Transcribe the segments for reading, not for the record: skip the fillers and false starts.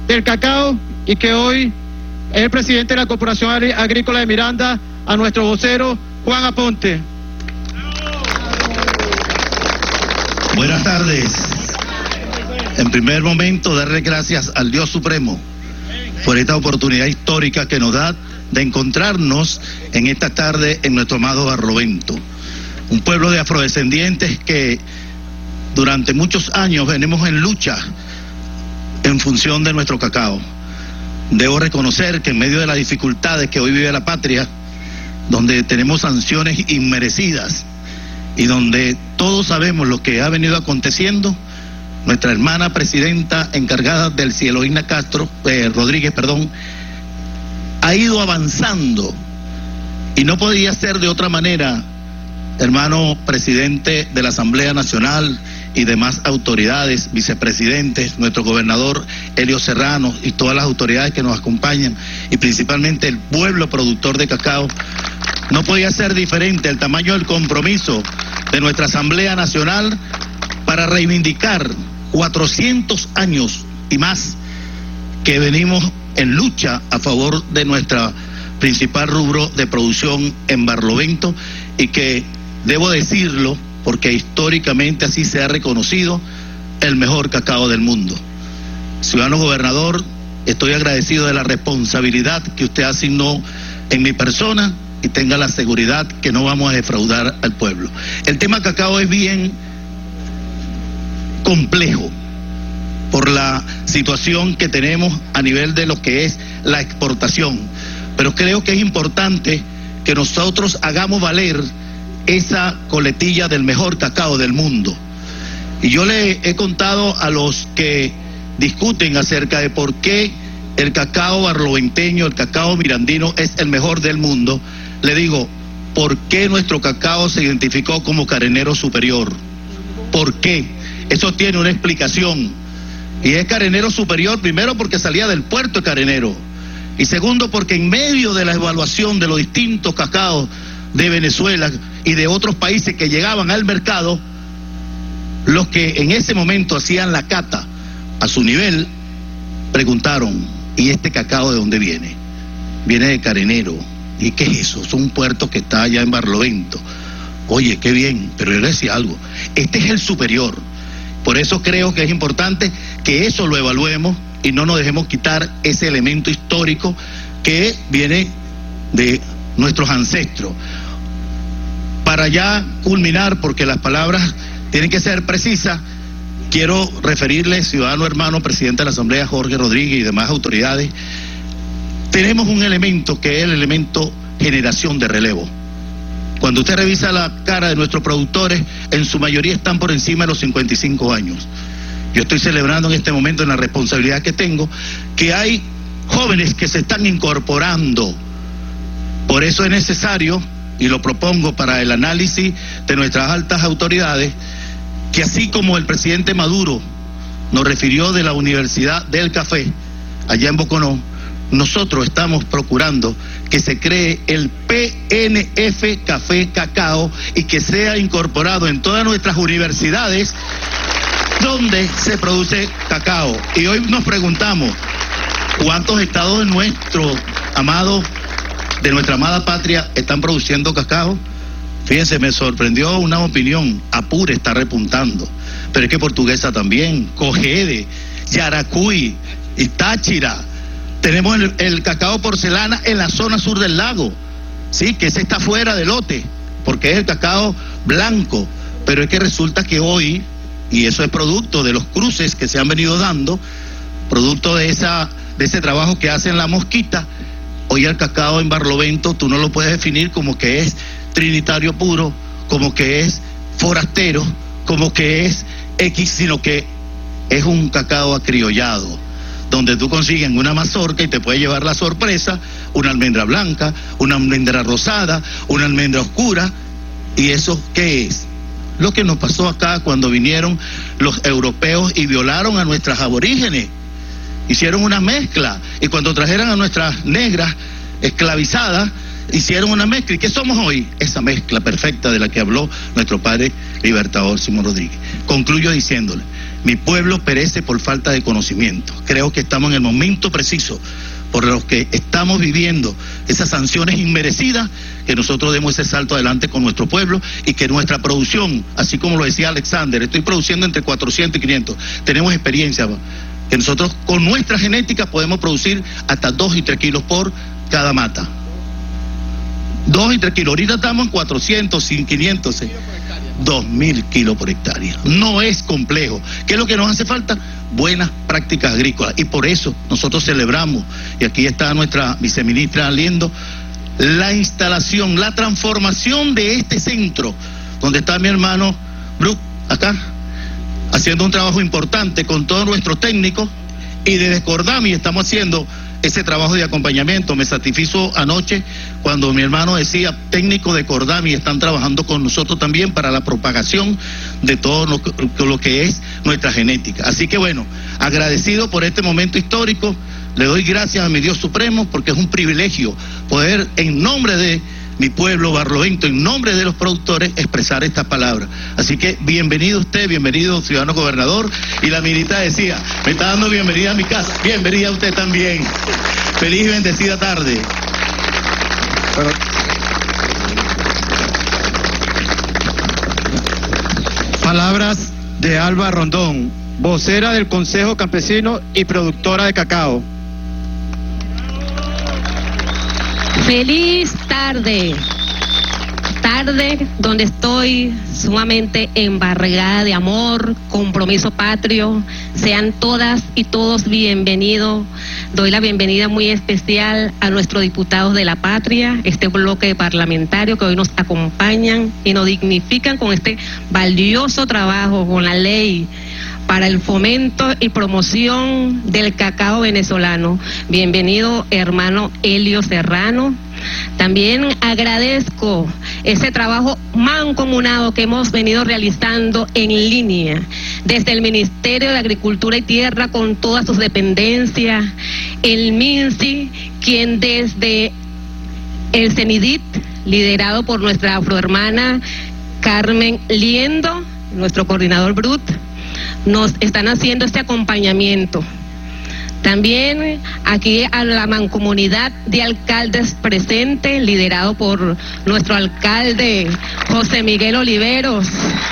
del cacao y que hoy es el presidente de la Corporación Agrícola de Miranda, a nuestro vocero Juan Aponte. Buenas tardes. En primer momento, darle gracias al Dios Supremo por esta oportunidad histórica que nos da de encontrarnos en esta tarde en nuestro amado Barlovento, un pueblo de afrodescendientes que durante muchos años venimos en lucha en función de nuestro cacao. Debo reconocer que en medio de las dificultades que hoy vive la patria, donde tenemos sanciones inmerecidas y donde todos sabemos lo que ha venido aconteciendo, nuestra hermana presidenta encargada del Cieloína Rodríguez, ha ido avanzando y no podía ser de otra manera, hermano presidente de la Asamblea Nacional y demás autoridades, vicepresidentes, nuestro gobernador Elio Serrano y todas las autoridades que nos acompañan y principalmente el pueblo productor de cacao. No podía ser diferente el tamaño del compromiso de nuestra Asamblea Nacional para reivindicar 400 años y más que venimos en lucha a favor de nuestra principal rubro de producción en Barlovento y que, debo decirlo, porque históricamente así se ha reconocido, el mejor cacao del mundo. Ciudadano gobernador, estoy agradecido de la responsabilidad que usted asignó en mi persona y tenga la seguridad que no vamos a defraudar al pueblo. El tema cacao es bien complejo por la situación que tenemos a nivel de lo que es la exportación, pero creo que es importante que nosotros hagamos valer esa coletilla del mejor cacao del mundo. Y yo le he contado a los que discuten acerca de por qué el cacao barloventeño, el cacao mirandino es el mejor del mundo, le digo, ¿por qué nuestro cacao se identificó como carenero superior? ¿Por qué? Eso tiene una explicación. Y es carenero superior, primero porque salía del puerto de Carenero, y segundo porque en medio de la evaluación de los distintos cacaos de Venezuela y de otros países que llegaban al mercado, los que en ese momento hacían la cata a su nivel, preguntaron, ¿y este cacao de dónde viene? Viene de Carenero. ¿Y qué es eso? Es un puerto que está allá en Barlovento. Oye, qué bien, pero yo le decía algo, este es el superior. Por eso creo que es importante que eso lo evaluemos y no nos dejemos quitar ese elemento histórico que viene de nuestros ancestros. Para ya culminar, porque las palabras tienen que ser precisas, quiero referirle, ciudadano hermano, presidente de la Asamblea, Jorge Rodríguez y demás autoridades, tenemos un elemento que es el elemento generación de relevo. Cuando usted revisa la cara de nuestros productores, en su mayoría están por encima de los 55 años. Yo estoy celebrando en este momento, en la responsabilidad que tengo, que hay jóvenes que se están incorporando. Por eso es necesario, y lo propongo para el análisis de nuestras altas autoridades, que así como el presidente Maduro nos refirió de la Universidad del Café, allá en Boconó, nosotros estamos procurando que se cree el PNF Café Cacao y que sea incorporado en todas nuestras universidades donde se produce cacao. Y hoy nos preguntamos, ¿cuántos estados de nuestra amada patria están produciendo cacao? Fíjense, me sorprendió una opinión, Apure está repuntando, pero es que Portuguesa también, Cogede, Yaracuy y Táchira. Tenemos el cacao porcelana en la zona sur del lago, sí, que ese está fuera del lote, porque es el cacao blanco, pero es que resulta que hoy, y eso es producto de los cruces que se han venido dando, producto de ese trabajo que hacen la mosquita, hoy el cacao en Barlovento tú no lo puedes definir como que es trinitario puro, como que es forastero, como que es X, sino que es un cacao acriollado, donde tú consigues una mazorca y te puedes llevar la sorpresa, una almendra blanca, una almendra rosada, una almendra oscura. ¿Y eso qué es? Lo que nos pasó acá cuando vinieron los europeos y violaron a nuestras aborígenes. Hicieron una mezcla, y cuando trajeron a nuestras negras esclavizadas, hicieron una mezcla. ¿Y qué somos hoy? Esa mezcla perfecta de la que habló nuestro padre libertador Simón Rodríguez. Concluyo diciéndole, mi pueblo perece por falta de conocimiento. Creo que estamos en el momento preciso por los que estamos viviendo esas sanciones inmerecidas, que nosotros demos ese salto adelante con nuestro pueblo y que nuestra producción, así como lo decía Alexander, estoy produciendo entre 400 y 500, tenemos experiencia, que nosotros con nuestra genética podemos producir hasta 2 y 3 kilos por cada mata. 2 y 3 kilos, ahorita estamos en 400, 500, 2.000 kilos por hectárea. No es complejo. ¿Qué es lo que nos hace falta? Buenas prácticas agrícolas. Y por eso nosotros celebramos, y aquí está nuestra viceministra Liendo, la instalación, la transformación de este centro, donde está mi hermano Brook, acá, haciendo un trabajo importante con todos nuestros técnicos, y desde Cordami estamos haciendo ese trabajo de acompañamiento. Me satisfizo anoche cuando mi hermano decía, técnicos de Cordami están trabajando con nosotros también para la propagación de todo lo que es nuestra genética. Así que bueno, agradecido por este momento histórico, le doy gracias a mi Dios Supremo, porque es un privilegio poder, en nombre de mi pueblo barlovento, en nombre de los productores, expresar estas palabras. Así que bienvenido usted, bienvenido ciudadano gobernador. Y la ministra decía, me está dando bienvenida a mi casa, bienvenida a usted también. Feliz y bendecida tarde. Palabras de Alba Rondón, vocera del Consejo Campesino y productora de cacao. Feliz tarde, tarde donde estoy sumamente embargada de amor, compromiso patrio. Sean todas y todos bienvenidos. Doy la bienvenida muy especial a nuestros diputados de la patria, este bloque parlamentario que hoy nos acompañan y nos dignifican con este valioso trabajo, con la ley para el fomento y promoción del cacao venezolano. Bienvenido, hermano Elio Serrano. También agradezco ese trabajo mancomunado que hemos venido realizando en línea desde el Ministerio de Agricultura y Tierra con todas sus dependencias, el MINSI, quien desde el CENIDIT, liderado por nuestra afrohermana Carmen Liendo, nuestro coordinador BRUT, nos están haciendo este acompañamiento. También aquí a la mancomunidad de alcaldes presentes, liderado por nuestro alcalde José Miguel Oliveros,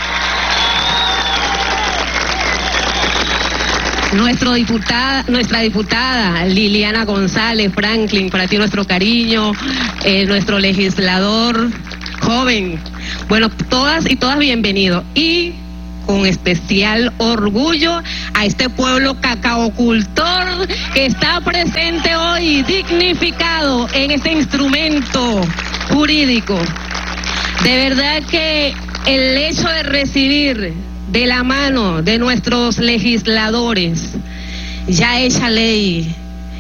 nuestra diputada Liliana González Franklin, para ti nuestro cariño, nuestro legislador joven. Bueno, todas y todas bienvenidos. Y con especial orgullo a este pueblo cacaocultor que está presente hoy, dignificado en este instrumento jurídico. De verdad que el hecho de recibir de la mano de nuestros legisladores ya hecha ley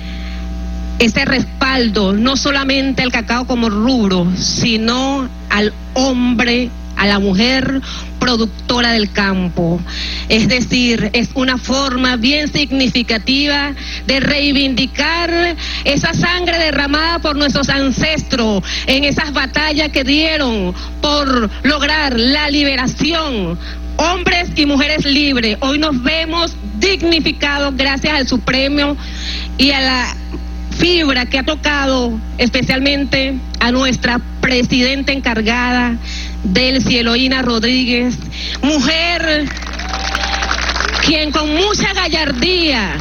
este respaldo, no solamente al cacao como rubro, sino al hombre, a la mujer productora del campo. Es decir, es una forma bien significativa de reivindicar esa sangre derramada por nuestros ancestros en esas batallas que dieron por lograr la liberación. Hombres y mujeres libres. Hoy nos vemos dignificados gracias al Supremo y a la fibra que ha tocado especialmente a nuestra presidenta encargada, Delcy Eloína Rodríguez, mujer quien con mucha gallardía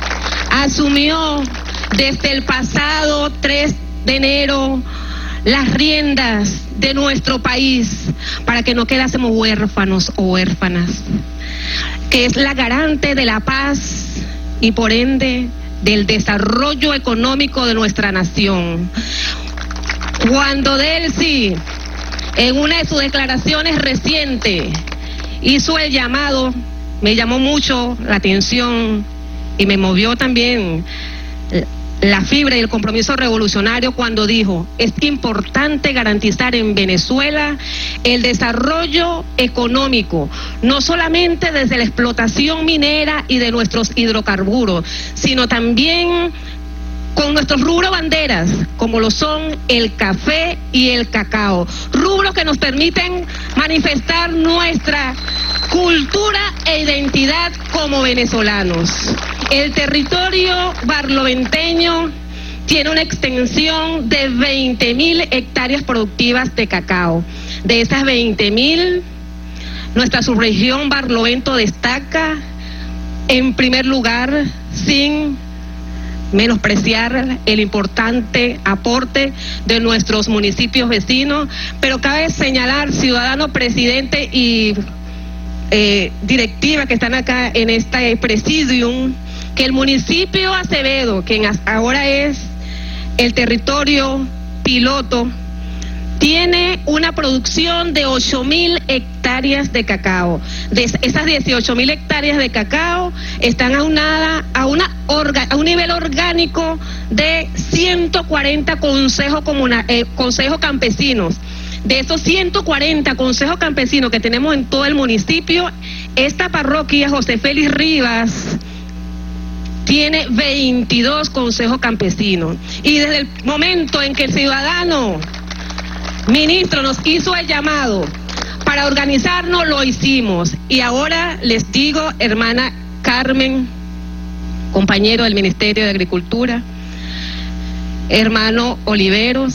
asumió desde el pasado 3 de enero las riendas de nuestro país para que no quedásemos huérfanos o huérfanas, que es la garante de la paz y por ende del desarrollo económico de nuestra nación. Cuando Delcy, en una de sus declaraciones recientes, hizo el llamado, me llamó mucho la atención y me movió también la fibra y el compromiso revolucionario cuando dijo: es importante garantizar en Venezuela el desarrollo económico, no solamente desde la explotación minera y de nuestros hidrocarburos, sino también con nuestros rubros banderas, como lo son el café y el cacao, rubros que nos permiten manifestar nuestra cultura e identidad como venezolanos. El territorio barloventeño tiene una extensión de 20.000 hectáreas productivas de cacao. De esas 20.000, nuestra subregión Barlovento destaca en primer lugar, sin menospreciar el importante aporte de nuestros municipios vecinos, pero cabe señalar, ciudadano, presidente y directiva que están acá en este presidium, que el municipio Acevedo, que ahora es el territorio piloto, tiene una producción de 8.000 hectáreas de cacao. De esas 18.000 hectáreas de cacao están aunadas a un nivel orgánico de 140 consejos campesinos. De esos 140 consejos campesinos que tenemos en todo el municipio, esta parroquia José Félix Rivas tiene 22 consejos campesinos. Y desde el momento en que el ciudadano ministro nos hizo el llamado para organizarnos, lo hicimos. Y ahora les digo, hermana Carmen, compañero del Ministerio de Agricultura, hermano Oliveros,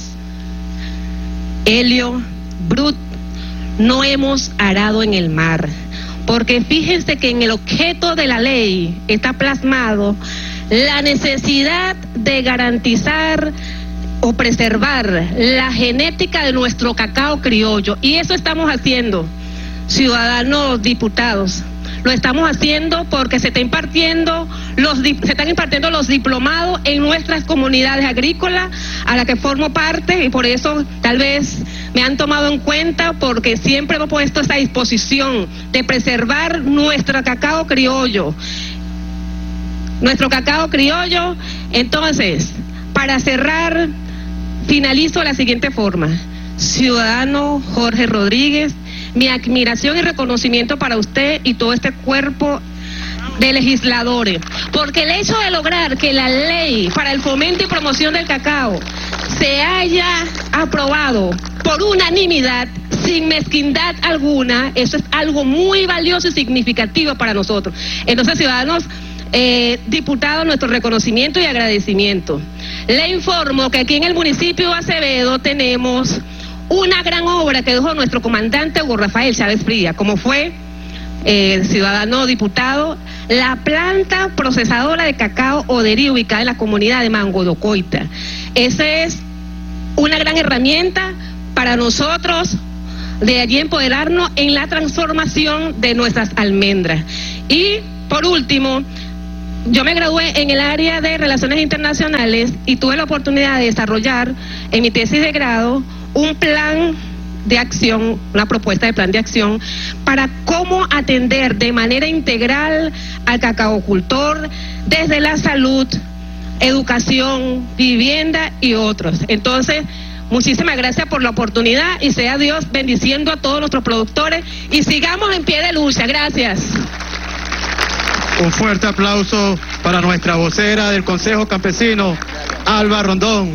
Helio, Brut, no hemos arado en el mar, porque fíjense que en el objeto de la ley está plasmado la necesidad de garantizar o preservar la genética de nuestro cacao criollo, y eso estamos haciendo, ciudadanos diputados. Lo estamos haciendo porque se están impartiendo los diplomados en nuestras comunidades agrícolas a las que formo parte, y por eso tal vez me han tomado en cuenta, porque siempre hemos puesto esa disposición de preservar nuestro cacao criollo. Entonces, para cerrar, finalizo de la siguiente forma. Ciudadano Jorge Rodríguez, mi admiración y reconocimiento para usted y todo este cuerpo de legisladores, porque el hecho de lograr que la ley para el fomento y promoción del cacao se haya aprobado por unanimidad, sin mezquindad alguna, eso es algo muy valioso y significativo para nosotros. Entonces, ciudadanos, diputados, nuestro reconocimiento y agradecimiento. Le informo que aquí en el municipio de Acevedo tenemos una gran obra que dejó nuestro comandante Hugo Rafael Chávez Fría, como fue, ciudadano diputado, la planta procesadora de cacao Oderí, ubicada en la comunidad de Mangodocoita. Esa es una gran herramienta para nosotros de allí empoderarnos en la transformación de nuestras almendras. Y por último, yo me gradué en el área de Relaciones Internacionales y tuve la oportunidad de desarrollar en mi tesis de grado un plan de acción, una propuesta de plan de acción para cómo atender de manera integral al cacaocultor desde la salud, educación, vivienda y otros. Entonces, muchísimas gracias por la oportunidad y sea Dios bendiciendo a todos nuestros productores y sigamos en pie de lucha. Gracias. Un fuerte aplauso para nuestra vocera del Consejo Campesino, Alba Rondón.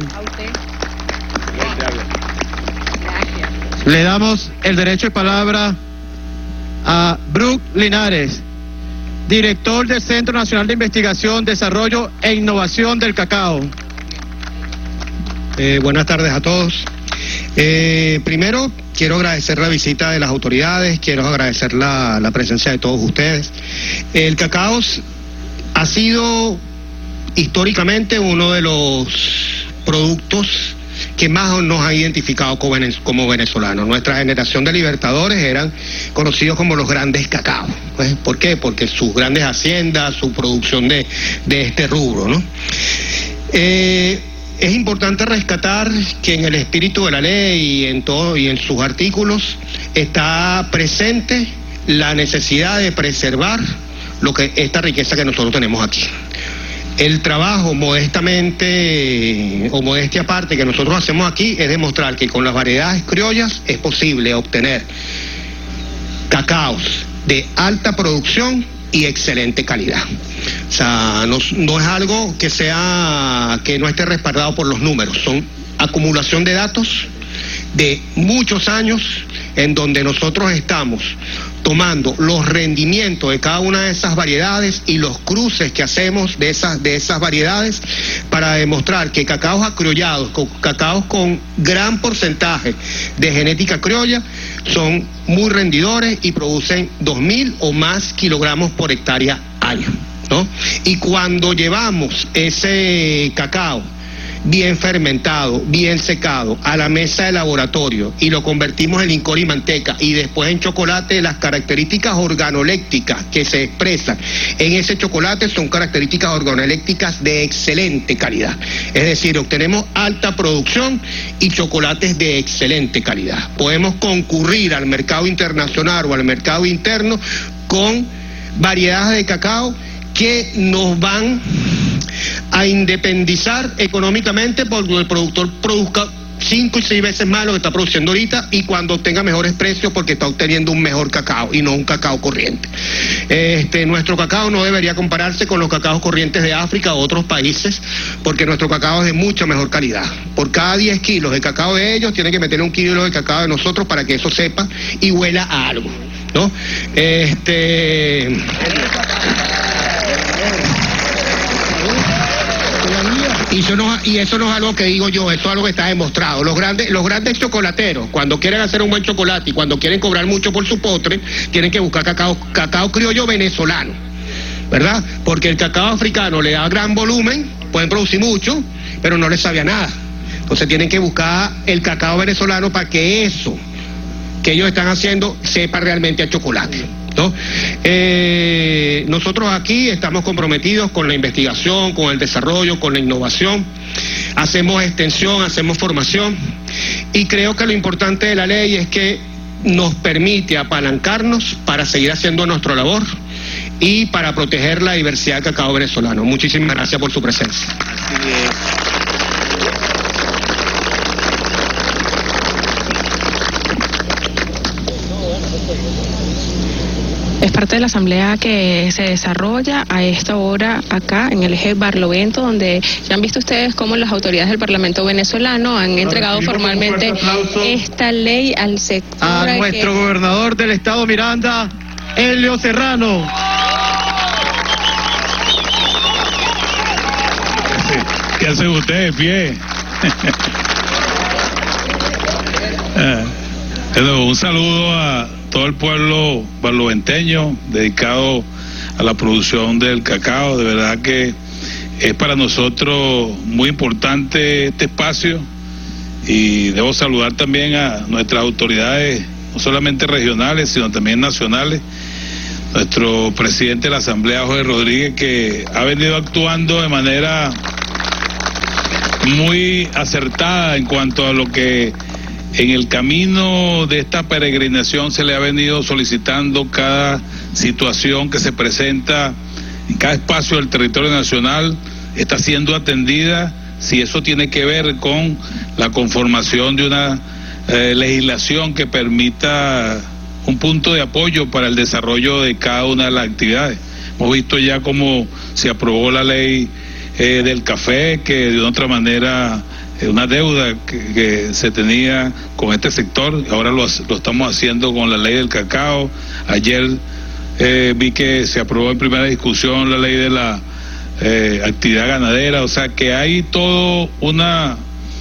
Le damos el derecho de palabra a Brut Linares, director del Centro Nacional de Investigación, Desarrollo e Innovación del Cacao. Buenas tardes a todos. Primero, quiero agradecer la visita de las autoridades, quiero agradecer la presencia de todos ustedes. El cacao ha sido históricamente uno de los productos que más nos ha identificado como venezolanos. Nuestra generación de libertadores eran conocidos como los grandes cacaos. ¿Por qué? Porque sus grandes haciendas, su producción de este rubro, ¿no? Es importante rescatar que en el espíritu de la ley y en sus artículos está presente la necesidad de preservar esta riqueza que nosotros tenemos aquí. El trabajo modestia aparte que nosotros hacemos aquí es demostrar que con las variedades criollas es posible obtener cacaos de alta producción y excelente calidad. O sea, no es algo que no esté respaldado por los números, son acumulación de datos de muchos años en donde nosotros estamos tomando los rendimientos de cada una de esas variedades y los cruces que hacemos de esas variedades para demostrar que cacaos acriollados, cacaos con gran porcentaje de genética criolla, son muy rendidores y producen 2.000 o más kilogramos por hectárea año, ¿no? Y cuando llevamos ese cacao bien fermentado, bien secado, a la mesa de laboratorio y lo convertimos en licor y manteca y después en chocolate, las características organolécticas que se expresan en ese chocolate son características organolécticas de excelente calidad. Es decir, obtenemos alta producción y chocolates de excelente calidad. Podemos concurrir al mercado internacional o al mercado interno con variedades de cacao que nos van a independizar económicamente porque el productor produzca 5 y 6 veces más lo que está produciendo ahorita y cuando obtenga mejores precios porque está obteniendo un mejor cacao y no un cacao corriente. Nuestro cacao no debería compararse con los cacaos corrientes de África o otros países porque nuestro cacao es de mucha mejor calidad. Por cada 10 kilos de cacao de ellos tienen que meter 1 kilo de cacao de nosotros para que eso sepa y huela a algo, ¿no? Y eso no es algo que digo yo, eso es algo que está demostrado. Los grandes chocolateros, cuando quieren hacer un buen chocolate y cuando quieren cobrar mucho por su postre, tienen que buscar cacao criollo venezolano, ¿verdad? Porque el cacao africano le da gran volumen, pueden producir mucho, pero no les sabe a nada. Entonces tienen que buscar el cacao venezolano para que eso que ellos están haciendo sepa realmente a chocolate, ¿no? Nosotros aquí estamos comprometidos con la investigación, con el desarrollo, con la innovación, hacemos extensión, hacemos formación y creo que lo importante de la ley es que nos permite apalancarnos para seguir haciendo nuestra labor y para proteger la diversidad del cacao venezolano. Muchísimas gracias por su presencia. Es parte de la asamblea que se desarrolla a esta hora acá en el eje Barlovento, donde ya han visto ustedes cómo las autoridades del Parlamento venezolano han entregado formalmente esta ley al sector. A nuestro gobernador del estado Miranda, Helio Serrano. ¿Qué hacen ustedes, pie? Un saludo a todo el pueblo barloventeño dedicado a la producción del cacao. De verdad que es para nosotros muy importante este espacio y debo saludar también a nuestras autoridades, no solamente regionales, sino también nacionales. Nuestro presidente de la Asamblea, José Rodríguez, que ha venido actuando de manera muy acertada en cuanto a lo que en el camino de esta peregrinación se le ha venido solicitando. Cada situación que se presenta en cada espacio del territorio nacional está siendo atendida, si eso tiene que ver con la conformación de una legislación que permita un punto de apoyo para el desarrollo de cada una de las actividades. Hemos visto ya cómo se aprobó la ley del café, que de otra manera una deuda que se tenía con este sector, ahora lo estamos haciendo con la ley del cacao. Ayer vi que se aprobó en primera discusión la ley de la actividad ganadera, o sea que hay toda una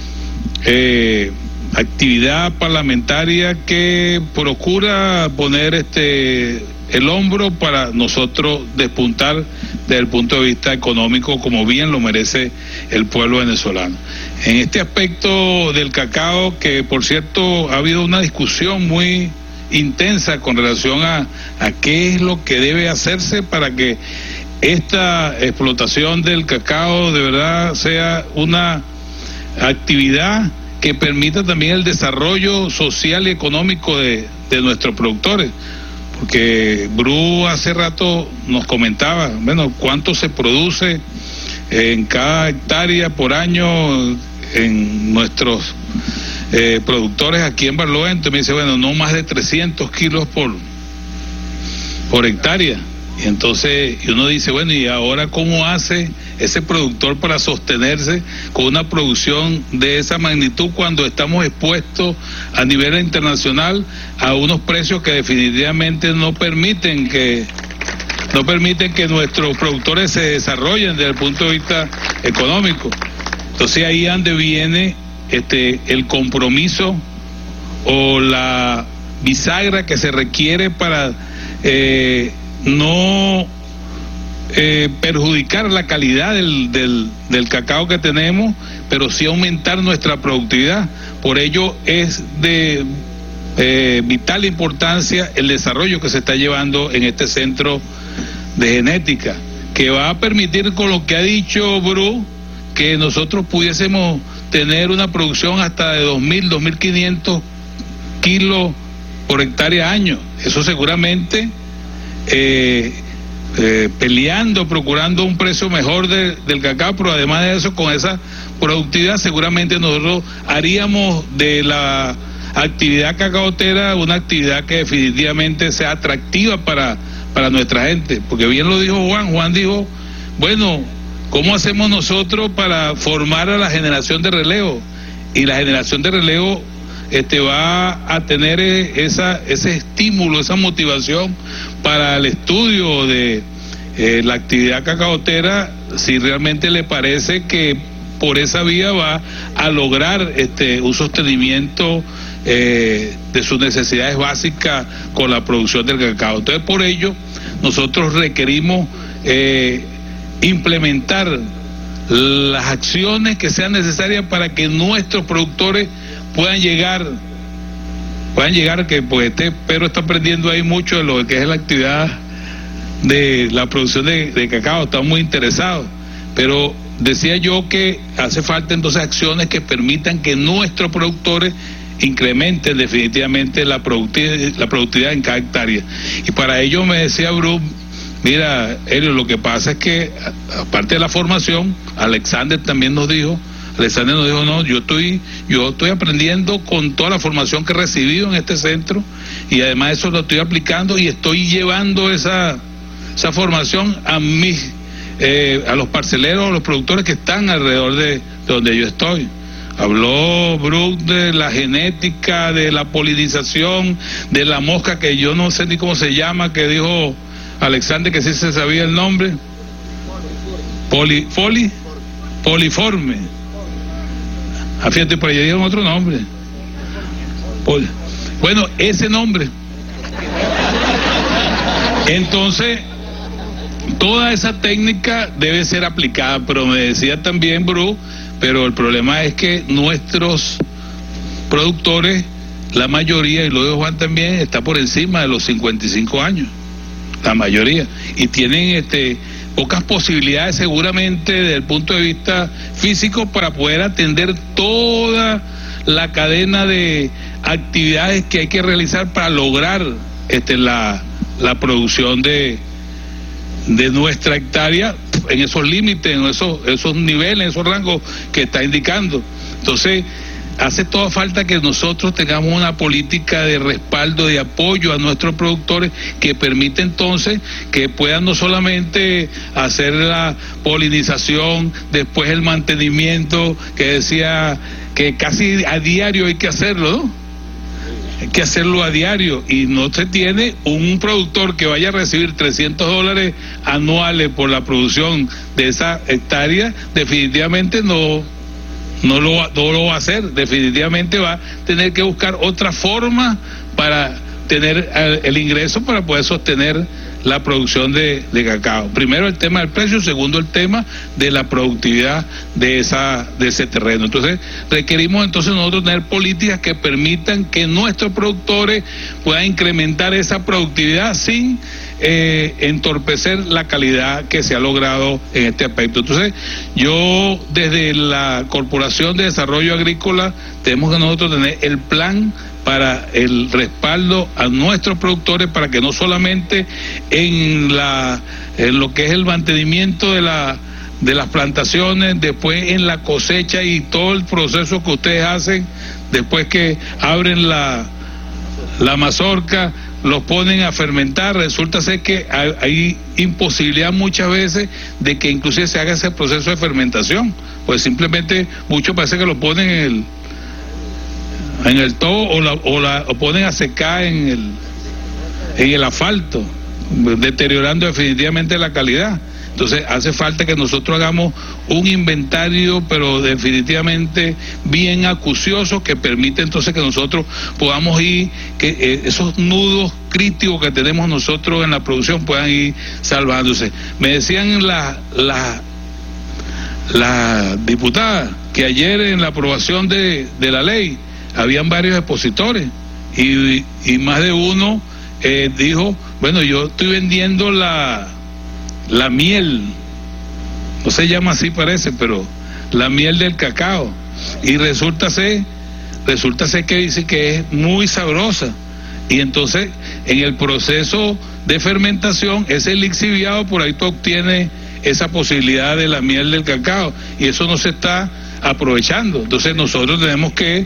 actividad parlamentaria que procura poner el hombro para nosotros despuntar desde el punto de vista económico, como bien lo merece el pueblo venezolano. En este aspecto del cacao, que por cierto ha habido una discusión muy intensa con relación a qué es lo que debe hacerse para que esta explotación del cacao de verdad sea una actividad que permita también el desarrollo social y económico de nuestros productores. Porque Bru hace rato nos comentaba, bueno, cuánto se produce en cada hectárea por año en nuestros productores aquí en Barlovento. Me dice, bueno, no más de 300 kilos por hectárea. Entonces uno dice, bueno, ¿y ahora cómo hace ese productor para sostenerse con una producción de esa magnitud cuando estamos expuestos a nivel internacional a unos precios que definitivamente no permiten que nuestros productores se desarrollen desde el punto de vista económico? Entonces ahí es donde viene el compromiso o la bisagra que se requiere para no perjudicar la calidad del cacao que tenemos, pero sí aumentar nuestra productividad. Por ello es de vital importancia el desarrollo que se está llevando en este centro de genética, que va a permitir, con lo que ha dicho Bru, que nosotros pudiésemos tener una producción hasta de 2.000, 2.500 kilos por hectárea año. Eso seguramente peleando, procurando un precio mejor del cacao, pero además de eso, con esa productividad seguramente nosotros haríamos de la actividad cacaotera una actividad que definitivamente sea atractiva para nuestra gente, porque bien lo dijo Juan dijo, bueno, ¿cómo hacemos nosotros para formar a la generación de relevo? Y la generación de relevo va a tener ese estímulo, esa motivación para el estudio de la actividad cacaotera, si realmente le parece que por esa vía va a lograr un sostenimiento de sus necesidades básicas con la producción del cacao. Entonces, por ello, nosotros requerimos implementar las acciones que sean necesarias para que nuestros productores puedan llegar, que pues Pedro está aprendiendo ahí mucho de lo que es la actividad de la producción de cacao, está muy interesado, pero decía yo que hace falta entonces acciones que permitan que nuestros productores incrementen definitivamente la productividad en cada hectárea. Y para ello me decía Bruce, mira, Helio, lo que pasa es que aparte de la formación, Alexander nos dijo, no, yo estoy aprendiendo con toda la formación que he recibido en este centro, y además eso lo estoy aplicando y estoy llevando esa formación a los parceleros, a los productores que están alrededor de donde yo estoy. Habló Brooke de la genética, de la polinización, de la mosca que yo no sé ni cómo se llama, que dijo Alexander que sí se sabía el nombre. Poliforme. Fíjate, por allá dieron otro nombre. Bueno, ese nombre. Entonces, toda esa técnica debe ser aplicada, pero me decía también Bru, pero el problema es que nuestros productores, la mayoría, y lo dijo Juan también, está por encima de los 55 años, la mayoría, y tienen pocas posibilidades seguramente desde el punto de vista físico para poder atender toda la cadena de actividades que hay que realizar para lograr la producción de nuestra hectárea en esos límites, en esos niveles, en esos rangos que está indicando. Entonces, hace toda falta que nosotros tengamos una política de respaldo, de apoyo a nuestros productores que permite entonces que puedan no solamente hacer la polinización, después el mantenimiento, que decía que casi a diario hay que hacerlo, ¿no? Hay que hacerlo a diario, y no se tiene un productor que vaya a recibir $300 anuales por la producción de esa hectárea, definitivamente no lo va a hacer, definitivamente va a tener que buscar otra forma para tener el ingreso para poder sostener la producción de cacao. Primero el tema del precio, segundo el tema de la productividad de ese terreno. Entonces requerimos nosotros tener políticas que permitan que nuestros productores puedan incrementar esa productividad sin entorpecer la calidad que se ha logrado en este aspecto. Entonces, yo desde la Corporación de Desarrollo Agrícola tenemos que nosotros tener el plan para el respaldo a nuestros productores, para que no solamente en lo que es el mantenimiento de las plantaciones, después en la cosecha y todo el proceso que ustedes hacen después que abren la mazorca, los ponen a fermentar, resulta ser que hay imposibilidad muchas veces de que inclusive se haga ese proceso de fermentación, pues simplemente muchos parece que lo ponen en el todo o ponen a secar en el asfalto, deteriorando definitivamente la calidad. Entonces hace falta que nosotros hagamos un inventario, pero definitivamente bien acucioso, que permite entonces que nosotros podamos ir, que esos nudos críticos que tenemos nosotros en la producción puedan ir salvándose. Me decían la diputada que ayer en la aprobación de la ley habían varios expositores y más de uno dijo, bueno, yo estoy vendiendo la miel, no se llama así parece, pero la miel del cacao, y resulta ser que dice que es muy sabrosa, y entonces en el proceso de fermentación ese lixiviado, por ahí tú obtienes esa posibilidad de la miel del cacao, y eso no se está aprovechando. Entonces nosotros tenemos que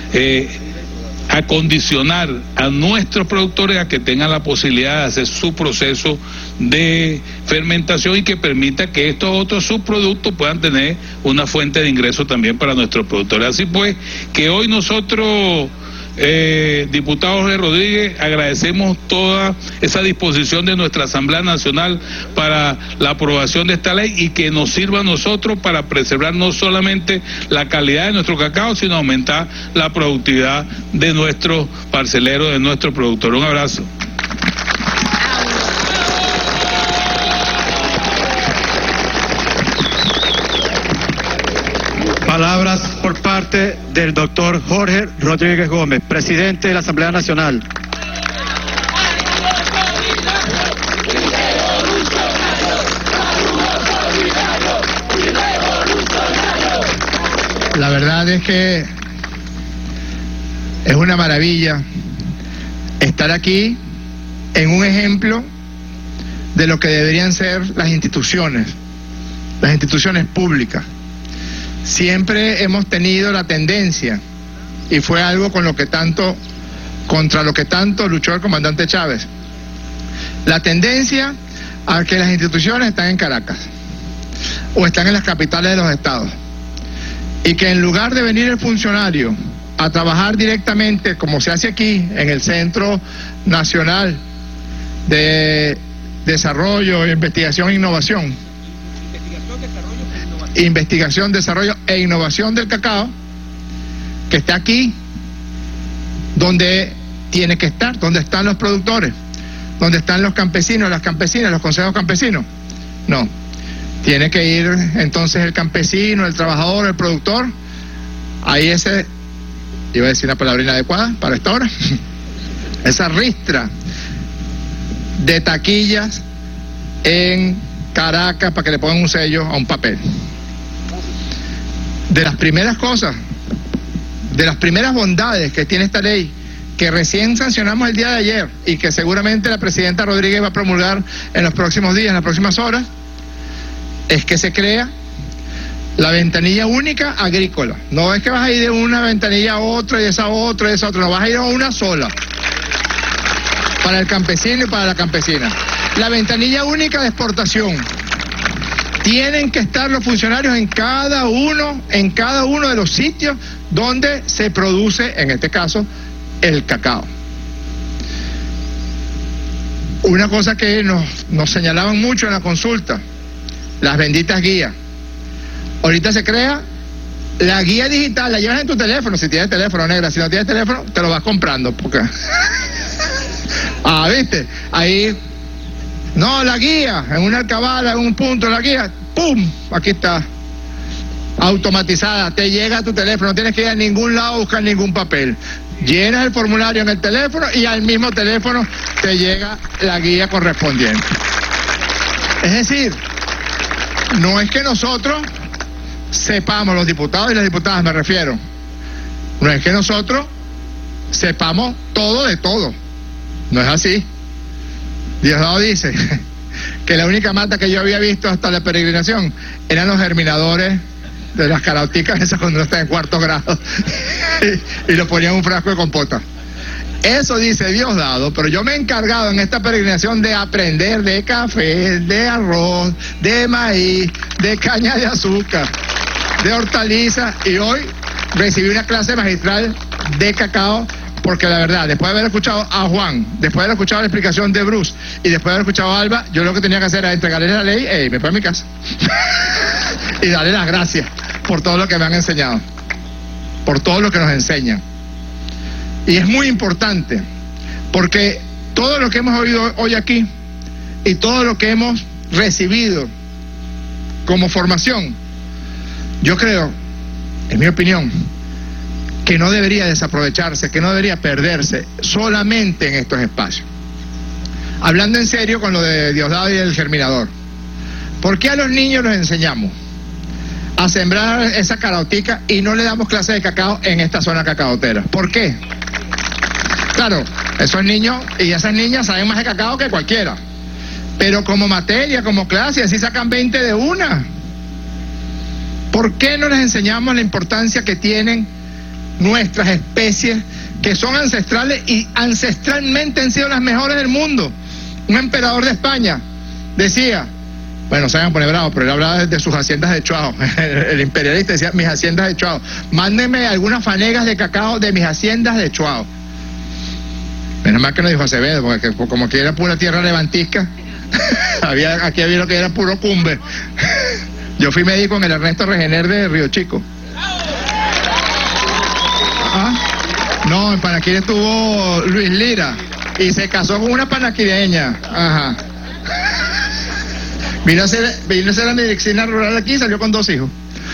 acondicionar a nuestros productores a que tengan la posibilidad de hacer su proceso de fermentación y que permita que estos otros subproductos puedan tener una fuente de ingreso también para nuestros productores. Así pues, que hoy nosotros, diputado Jorge Rodríguez, agradecemos toda esa disposición de nuestra Asamblea Nacional para la aprobación de esta ley y que nos sirva a nosotros para preservar no solamente la calidad de nuestro cacao, sino aumentar la productividad de nuestros parceleros, de nuestros productores. Un abrazo. Palabras por parte del doctor Jorge Rodríguez Gómez, presidente de la Asamblea Nacional. La verdad es que es una maravilla estar aquí en un ejemplo de lo que deberían ser las instituciones públicas. Siempre hemos tenido la tendencia, y fue algo contra lo que tanto luchó el comandante Chávez, la tendencia a que las instituciones están en Caracas o están en las capitales de los estados, y que en lugar de venir el funcionario a trabajar directamente, como se hace aquí en el Centro Nacional de Desarrollo, Investigación e Innovación, Investigación, Desarrollo e Innovación del Cacao, que está aquí donde tiene que estar, donde están los productores, donde están los campesinos, las campesinas, los consejos campesinos. No, tiene que ir entonces el campesino, el trabajador, el productor, ahí iba a decir una palabra inadecuada para esta hora, esa ristra de taquillas en Caracas para que le pongan un sello a un papel. De las primeras cosas, de las primeras bondades que tiene esta ley, que recién sancionamos el día de ayer y que seguramente la presidenta Rodríguez va a promulgar en los próximos días, en las próximas horas, es que se crea la ventanilla única agrícola. No es que vas a ir de una ventanilla a otra y esa otra y esa otra, no, vas a ir a una sola para el campesino y para la campesina. La ventanilla única de exportación. Tienen que estar los funcionarios en cada uno de los sitios donde se produce, en este caso, el cacao. Una cosa que nos señalaban mucho en la consulta, las benditas guías. Ahorita se crea la guía digital, la llevas en tu teléfono, si tienes teléfono, negra, si no tienes teléfono, te lo vas comprando, porque... ¿viste? Ahí... No, la guía, en una alcabala, en un punto, la guía, ¡pum! Aquí está, automatizada, te llega a tu teléfono, no tienes que ir a ningún lado a buscar ningún papel. Llenas el formulario en el teléfono y al mismo teléfono te llega la guía correspondiente. Es decir, no es que nosotros sepamos, los diputados y las diputadas me refiero, no es que nosotros sepamos todo de todo, no es así. Diosdado dice que la única mata que yo había visto hasta la peregrinación eran los germinadores de las carauticas esas cuando uno está en cuarto grado y lo ponían en un frasco de compota. Eso dice Diosdado, pero yo me he encargado en esta peregrinación de aprender de café, de arroz, de maíz, de caña de azúcar, de hortalizas, y hoy recibí una clase magistral de cacao, porque la verdad, después de haber escuchado a Juan, después de haber escuchado la explicación de Bruce y después de haber escuchado a Alba, yo lo que tenía que hacer era entregarle la ley, me fui a mi casa y darle las gracias por todo lo que me han enseñado, por todo lo que nos enseñan. Y es muy importante, porque todo lo que hemos oído hoy aquí y todo lo que hemos recibido como formación, yo creo, en mi opinión, que no debería desaprovecharse, que no debería perderse solamente en estos espacios. Hablando en serio con lo de Diosdado y el germinador, ¿por qué a los niños los enseñamos a sembrar esa caraotica y no le damos clases de cacao en esta zona cacaotera? ¿Por qué? Claro, esos niños y esas niñas saben más de cacao que cualquiera, pero como materia, como clase, así sacan 20 de una. ¿Por qué no les enseñamos la importancia que tienen nuestras especies, que son ancestrales y ancestralmente han sido las mejores del mundo? Un emperador de España decía, bueno, se van a poner bravos, pero él hablaba de sus haciendas de Chuao. El imperialista decía, mis haciendas de Chuao, mándenme algunas fanegas de cacao de mis haciendas de Chuao. Menos mal que no dijo Acevedo, porque como aquí era pura tierra levantisca, aquí había lo que era puro cumbe. Yo fui médico en el Ernesto Regener de Río Chico. No, en Panaquil estuvo Luis Lira y se casó con una panaquireña. Ajá. Vino a hacer la medicina rural aquí y salió con 2 hijos.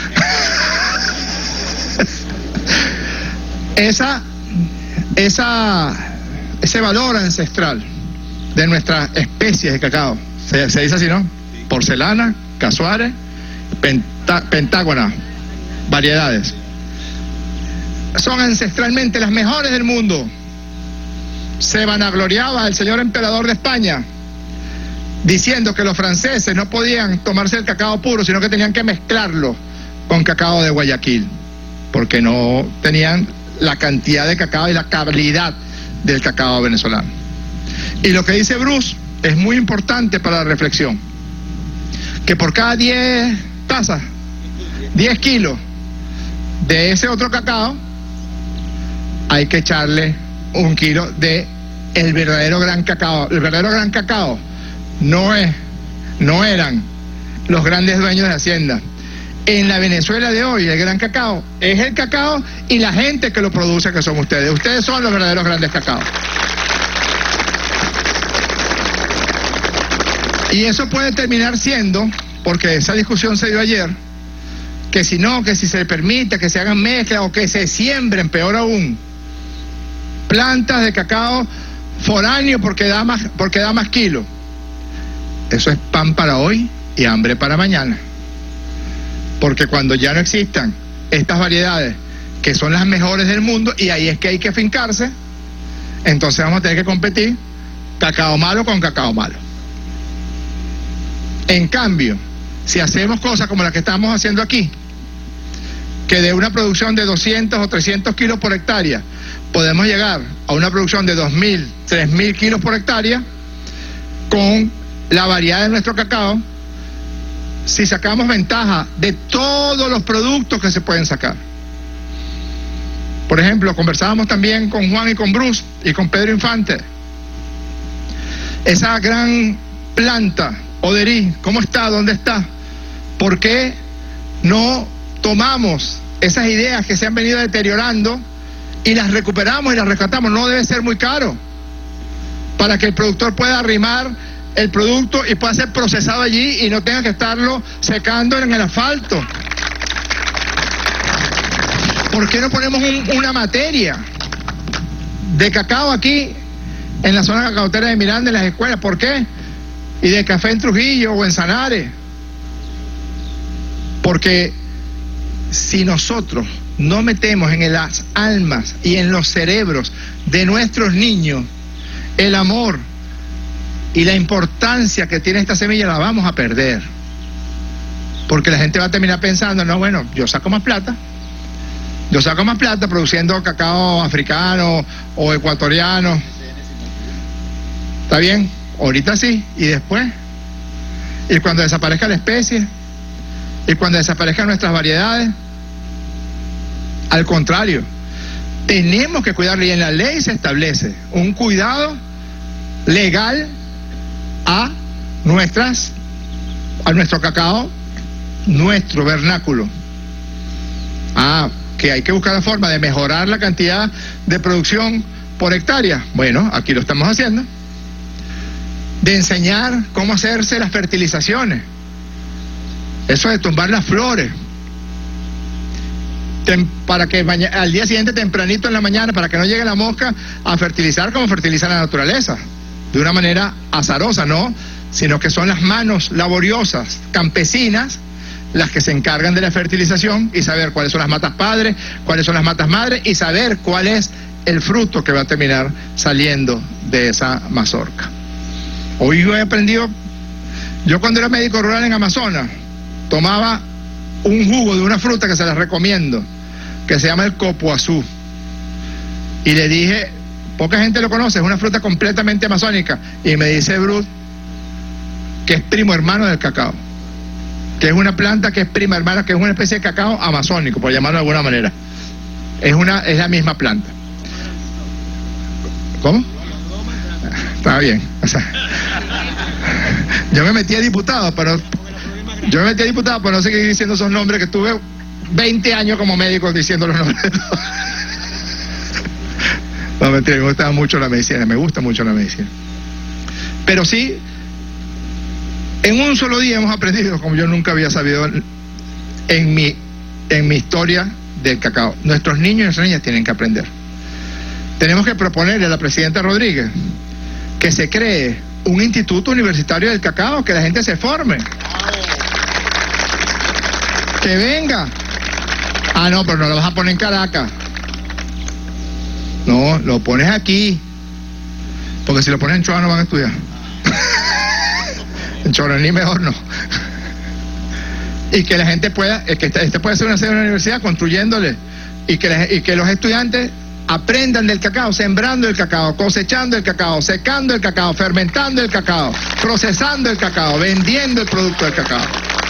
Ese valor ancestral de nuestras especies de cacao, se dice así, ¿no? Porcelana, casuares, pentágona, variedades, son ancestralmente las mejores del mundo. Se vanagloriaba el señor emperador de España diciendo que los franceses no podían tomarse el cacao puro, sino que tenían que mezclarlo con cacao de Guayaquil, porque no tenían la cantidad de cacao y la calidad del cacao venezolano. Y lo que dice Bruce es muy importante para la reflexión, que por cada 10 tazas, 10 kilos de ese otro cacao, hay que echarle 1 kilo de el verdadero gran cacao. El verdadero gran cacao no eran los grandes dueños de hacienda. En la Venezuela de hoy, el gran cacao es el cacao y la gente que lo produce, que son ustedes. Ustedes son los verdaderos grandes cacaos. Y eso puede terminar siendo, porque esa discusión se dio ayer, que si no, que si se permite que se hagan mezclas o que se siembren, peor aún, plantas de cacao foráneo porque da más kilo. Eso es pan para hoy y hambre para mañana. Porque cuando ya no existan estas variedades que son las mejores del mundo, y ahí es que hay que fincarse, entonces vamos a tener que competir cacao malo con cacao malo. En cambio, si hacemos cosas como las que estamos haciendo aquí, que de una producción de 200 o 300 kilos por hectárea podemos llegar a una producción de 2.000, 3.000 kilos por hectárea con la variedad de nuestro cacao, si sacamos ventaja de todos los productos que se pueden sacar. Por ejemplo, conversábamos también con Juan y con Bruce y con Pedro Infante. Esa gran planta, Oderí, ¿cómo está? ¿Dónde está? ¿Por qué no tomamos esas ideas que se han venido deteriorando y las recuperamos y las rescatamos? No debe ser muy caro para que el productor pueda arrimar el producto y pueda ser procesado allí y no tenga que estarlo secando en el asfalto. ¿Por qué no ponemos una materia de cacao aquí en la zona cacaotera de Miranda, en las escuelas? ¿Por qué? Y de café en Trujillo o en Sanare. Porque si nosotros no metemos en las almas y en los cerebros de nuestros niños el amor y la importancia que tiene esta semilla, la vamos a perder. Porque la gente va a terminar pensando, no, bueno, yo saco más plata, Yo saco más plata produciendo cacao africano o ecuatoriano. ¿Está bien? Ahorita sí, y después. Y cuando desaparezca la especie, y cuando desaparezcan nuestras variedades, al contrario, tenemos que cuidarlo, y en la ley se establece un cuidado legal a nuestro cacao, nuestro vernáculo. Que hay que buscar la forma de mejorar la cantidad de producción por hectárea. Bueno, aquí lo estamos haciendo. De enseñar cómo hacerse las fertilizaciones. Eso de tumbar las flores. Para que al día siguiente, tempranito en la mañana, para que no llegue la mosca, a fertilizar como fertiliza la naturaleza. De una manera azarosa, no, sino que son las manos laboriosas, campesinas, las que se encargan de la fertilización, y saber cuáles son las matas padres, cuáles son las matas madres, y saber cuál es el fruto que va a terminar saliendo de esa mazorca. Hoy yo he aprendido, yo cuando era médico rural en Amazonas, tomaba un jugo de una fruta que se les recomiendo, que se llama el copoazú, y le dije, poca gente lo conoce, es una fruta completamente amazónica, y me dice Brut que es primo hermano del cacao, que es una planta que es prima hermana, que es una especie de cacao amazónico, por llamarlo de alguna manera. Es la misma planta. ¿Cómo? Está bien. O sea, yo me metí a diputado, pero no seguir diciendo esos nombres, que tuve 20 años como médico diciendo los nombres de todos. No, mentira, me gusta mucho la medicina, pero sí, en un solo día hemos aprendido como yo nunca había sabido en mi historia del cacao. Nuestros niños y nuestras niñas tienen que aprender. Tenemos que proponerle a la presidenta Rodríguez que se cree un instituto universitario del cacao, que la gente se forme, que venga. No, pero no lo vas a poner en Caracas. No, lo pones aquí, porque si lo pones en Choa no van a estudiar. En Choroní mejor no. Y que la gente pueda, que este puede ser una sede de una universidad, construyéndole, y que los estudiantes aprendan del cacao, sembrando el cacao, cosechando el cacao, secando el cacao, fermentando el cacao, procesando el cacao, vendiendo el producto del cacao.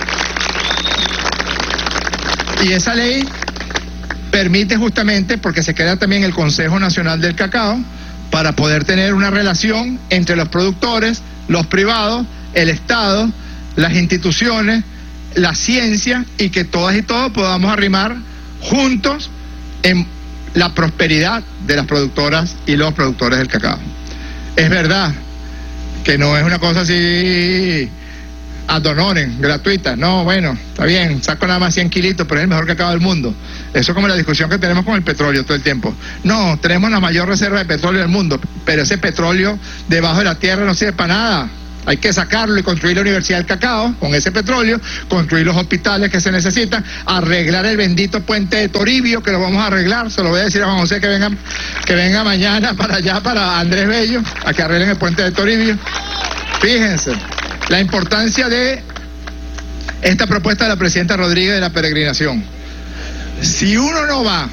Y esa ley permite, justamente porque se crea también el Consejo Nacional del Cacao, para poder tener una relación entre los productores, los privados, el Estado, las instituciones, la ciencia, y que todas y todos podamos arrimar juntos en la prosperidad de las productoras y los productores del cacao. Es verdad que no es una cosa así ad honorem, gratuita. No, bueno, está bien, saco nada más 100 kilitos, pero es el mejor cacao del mundo. Eso es como la discusión que tenemos con el petróleo todo el tiempo. No, tenemos la mayor reserva de petróleo del mundo, pero ese petróleo debajo de la tierra no sirve para nada. Hay que sacarlo y construir la Universidad del Cacao con ese petróleo, construir los hospitales que se necesitan, arreglar el bendito puente de Toribio, que lo vamos a arreglar. Se lo voy a decir a Juan José que venga mañana para allá, para Andrés Bello, a que arreglen el puente de Toribio. Fíjense la importancia de esta propuesta de la presidenta Rodríguez de la peregrinación. Si uno no va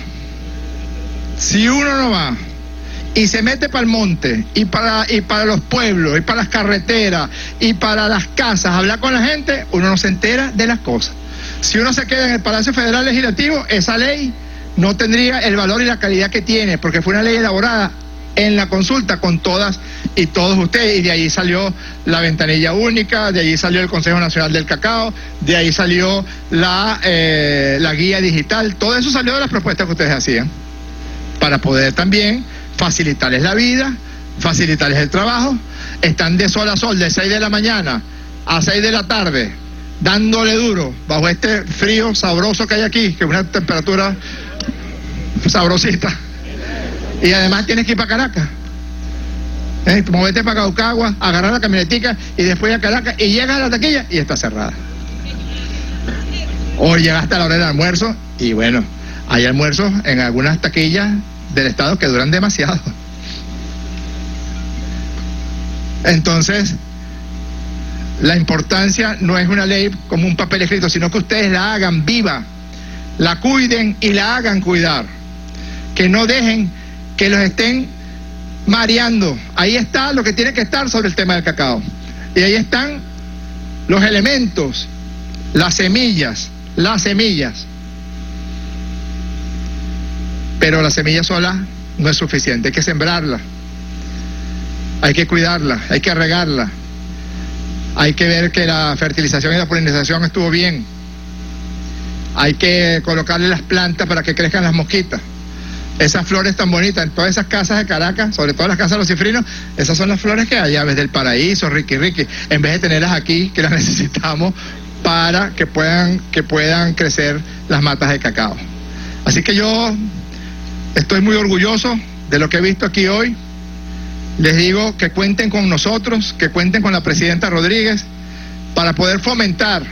y se mete para el monte, y para los pueblos, y para las carreteras, y para las casas, hablar con la gente, uno no se entera de las cosas. Si uno se queda en el Palacio Federal Legislativo, esa ley no tendría el valor y la calidad que tiene, porque fue una ley elaborada en la consulta con todas y todos ustedes, y de ahí salió la ventanilla única, de ahí salió el Consejo Nacional del Cacao, de ahí salió la guía digital. Todo eso salió de las propuestas que ustedes hacían, para poder también facilitarles la vida, facilitarles el trabajo. Están de sol a sol, de 6 de la mañana a 6 de la tarde, dándole duro, bajo este frío sabroso que hay aquí, que es una temperatura sabrosita. Y además tienes que ir para Caracas. Movete para Caucagua, agarrar la camionetica y después a Caracas, y llegas a la taquilla y está cerrada. Hoy llegaste a la hora del almuerzo, y bueno, hay almuerzos en algunas taquillas del Estado que duran demasiado. Entonces, la importancia no es una ley como un papel escrito, sino que ustedes la hagan viva, la cuiden y la hagan cuidar, que no dejen que los estén mareando. Ahí está lo que tiene que estar sobre el tema del cacao, y ahí están los elementos, las semillas, pero la semilla sola no es suficiente, hay que sembrarla, hay que cuidarla, hay que regarla, hay que ver que la fertilización y la polinización estuvo bien, hay que colocarle las plantas para que crezcan las mosquitas. Esas flores tan bonitas, en todas esas casas de Caracas, sobre todo las casas de los cifrinos, esas son las flores que hay, aves del paraíso, riqui, en vez de tenerlas aquí, que las necesitamos para que puedan crecer las matas de cacao. Así que yo estoy muy orgulloso de lo que he visto aquí hoy. Les digo que cuenten con nosotros, que cuenten con la presidenta Rodríguez para poder fomentar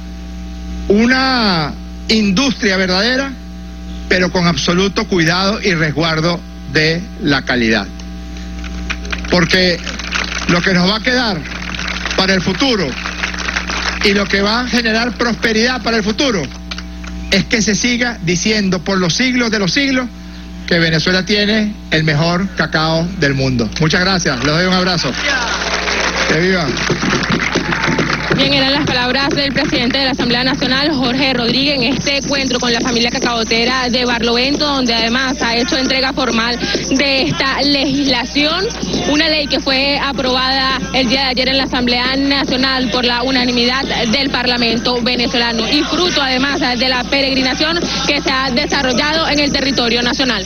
una industria verdadera, pero con absoluto cuidado y resguardo de la calidad. Porque lo que nos va a quedar para el futuro y lo que va a generar prosperidad para el futuro es que se siga diciendo por los siglos de los siglos que Venezuela tiene el mejor cacao del mundo. Muchas gracias, les doy un abrazo. ¡Que viva! Bien, eran las palabras del presidente de la Asamblea Nacional, Jorge Rodríguez, en este encuentro con la familia cacaotera de Barlovento, donde además ha hecho entrega formal de esta legislación, una ley que fue aprobada el día de ayer en la Asamblea Nacional por la unanimidad del Parlamento venezolano y fruto además de la peregrinación que se ha desarrollado en el territorio nacional.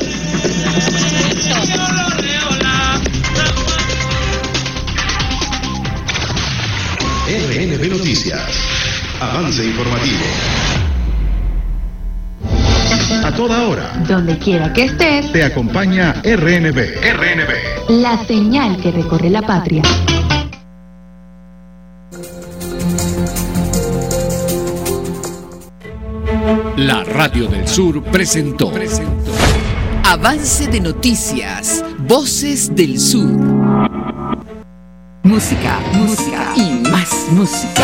RNB Noticias. Avance informativo. A toda hora. Donde quiera que estés. Te acompaña RNB. La señal que recorre la patria. La Radio del Sur presentó Avance de Noticias. Voces del Sur. Música y más música.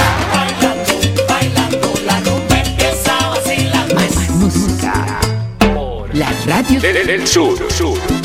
Más música. La radio del Sur.